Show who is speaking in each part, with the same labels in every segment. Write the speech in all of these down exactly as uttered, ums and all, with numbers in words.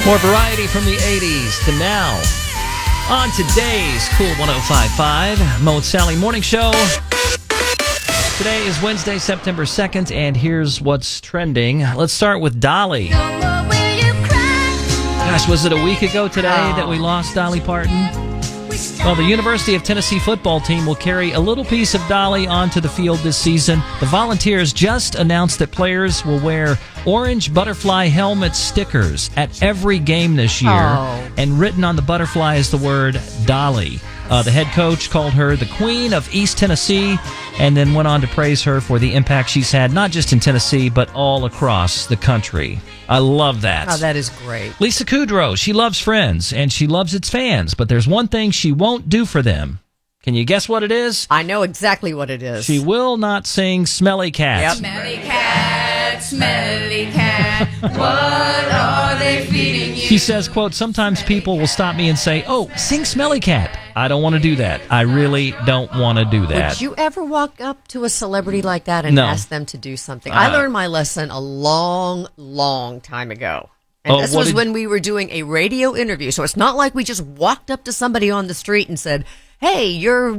Speaker 1: More variety from the eighties to now. On today's Cool one oh five point five, Mo and Sally Morning Show. Today is Wednesday, September second, and here's what's trending. Let's start with Dolly. Gosh, was it a week ago today that we lost Dolly Parton? Well, the University of Tennessee football team will carry a little piece of Dolly onto the field this season. The Volunteers just announced that players will wear orange butterfly helmet stickers at every game this year.
Speaker 2: Oh.
Speaker 1: And written on the butterfly is the word Dolly. Uh, the head coach called her the Queen of East Tennessee and then went on to praise her for the impact she's had, not just in Tennessee, but all across the country. I love that.
Speaker 2: Oh, that is great.
Speaker 1: Lisa Kudrow, she loves Friends, and she loves its fans, but there's one thing she won't do for them. Can you guess what it is?
Speaker 2: I know exactly what it is.
Speaker 1: She will not sing Smelly Cat.
Speaker 2: Yep.
Speaker 3: Smelly cat, smelly cat, what are they feeding you?
Speaker 1: She says, quote, sometimes people will stop me and say, oh, sing Smelly Cat. I don't want to do that. I really don't want to do that.
Speaker 2: Would you ever walk up to a celebrity like that and
Speaker 1: No.
Speaker 2: ask them to do something?
Speaker 1: Uh,
Speaker 2: I learned my lesson a long, long time ago. And
Speaker 1: Oh,
Speaker 2: this
Speaker 1: what
Speaker 2: was
Speaker 1: did-
Speaker 2: when we were doing a radio interview. So it's not like we just walked up to somebody on the street and said, hey, you're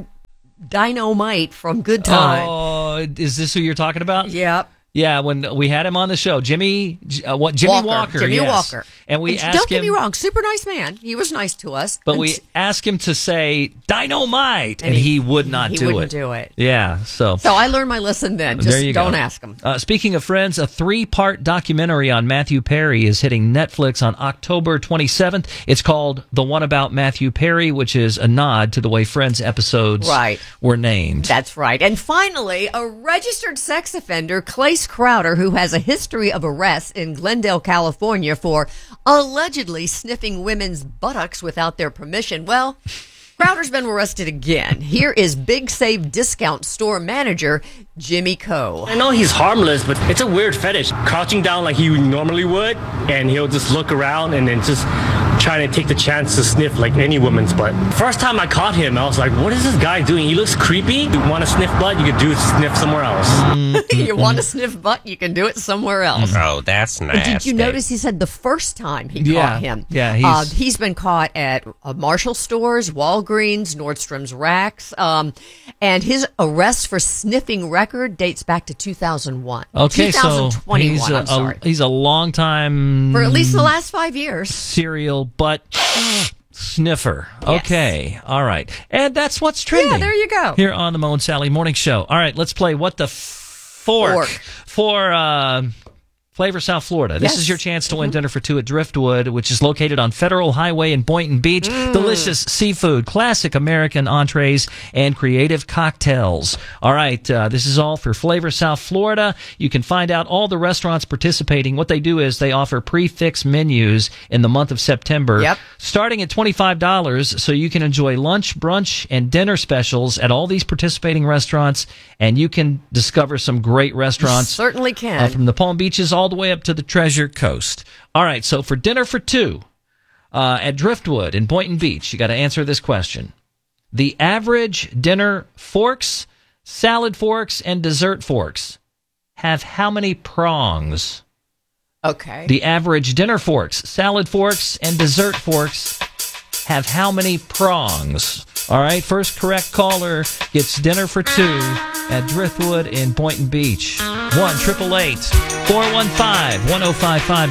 Speaker 2: Dynamite from Good Time.
Speaker 1: Oh, is this who you're talking about?
Speaker 2: Yep.
Speaker 1: Yeah, when we had him on the show, Jimmy, uh, what Jimmy
Speaker 2: Walker.
Speaker 1: Walker,
Speaker 2: Jimmy
Speaker 1: yes.
Speaker 2: Walker.
Speaker 1: And we
Speaker 2: And
Speaker 1: asked
Speaker 2: don't
Speaker 1: him,
Speaker 2: get me wrong, super nice man. He was nice to us.
Speaker 1: but
Speaker 2: And
Speaker 1: we asked him to say Dynamite, and,
Speaker 2: And
Speaker 1: he,
Speaker 2: he-
Speaker 1: would not
Speaker 2: he
Speaker 1: do
Speaker 2: wouldn't
Speaker 1: it.
Speaker 2: do it.
Speaker 1: Yeah, so.
Speaker 2: So I learned my lesson then. Just
Speaker 1: There you
Speaker 2: don't
Speaker 1: go.
Speaker 2: ask him.
Speaker 1: Uh, speaking of Friends, a three-part documentary on Matthew Perry is hitting Netflix on October twenty-seventh. It's called The One About Matthew Perry, which is a nod to the way Friends episodes
Speaker 2: Right.
Speaker 1: were named.
Speaker 2: That's right. And finally, a registered sex offender, Clace Crowder, who has a history of arrests in Glendale, California for allegedly sniffing women's buttocks without their permission. Well, Crowder's been arrested again. Here is Big Save Discount store manager Jimmy Coe.
Speaker 4: I know he's harmless, but it's a weird fetish. Crouching down like he normally would, and he'll just look around and then just trying to take the chance to sniff like any woman's butt. First time I caught him, I was like, what is this guy doing? He looks creepy. You want to sniff butt? You could do sniff somewhere else.
Speaker 2: You want to sniff butt? You can do it somewhere else.
Speaker 5: Oh, that's
Speaker 2: And
Speaker 5: nasty.
Speaker 2: did you notice he said the first time he
Speaker 1: Yeah.
Speaker 2: caught him?
Speaker 1: Yeah, he's-
Speaker 2: uh, he's been caught at uh, Marshall stores, Walgreens, Nordstrom's racks, um, and his arrest for sniffing record dates back to two thousand one.
Speaker 1: Okay, so
Speaker 2: twenty twenty-one,
Speaker 1: he's a,
Speaker 2: I'm sorry.
Speaker 1: a, he's a long time
Speaker 2: For at least the last five years.
Speaker 1: serial butt sniffer.
Speaker 2: Yes.
Speaker 1: Okay, all right. And that's what's trending.
Speaker 2: Yeah, there you go.
Speaker 1: Here on the Mo and Sally Morning Show. All right, let's play What the Fork,
Speaker 2: Fork.
Speaker 1: for uh, Flavor South Florida. This
Speaker 2: Yes.
Speaker 1: is your chance to win dinner for two at Driftwood, which is located on Federal Highway in Boynton Beach. Delicious seafood, classic American entrees, and creative cocktails. All right, uh, this is all for Flavor South Florida. You can find out all the restaurants participating. What they do is they offer prefix menus in the month of September,
Speaker 2: Yep.
Speaker 1: starting at twenty-five dollars, so you can enjoy lunch, brunch, and dinner specials at all these participating restaurants, and you can discover some great restaurants
Speaker 2: Certainly can.
Speaker 1: uh, from the Palm Beaches all the way up to the Treasure Coast. All right, so for dinner for two uh, at Driftwood in Boynton Beach, you got to answer this question. The average dinner forks, salad forks, and dessert forks have how many prongs?
Speaker 2: Okay.
Speaker 1: The average dinner forks, salad forks, and dessert forks have how many prongs? All right, first correct caller gets dinner for two at Driftwood in Boynton Beach. one eight eight eight, four one five, one oh five five